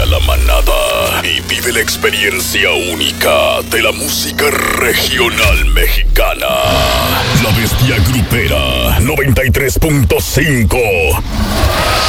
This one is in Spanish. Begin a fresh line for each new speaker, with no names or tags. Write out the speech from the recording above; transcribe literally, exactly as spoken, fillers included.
a la manada y vive la experiencia única de la música regional mexicana. La Bestia Grupera noventa y tres punto cinco.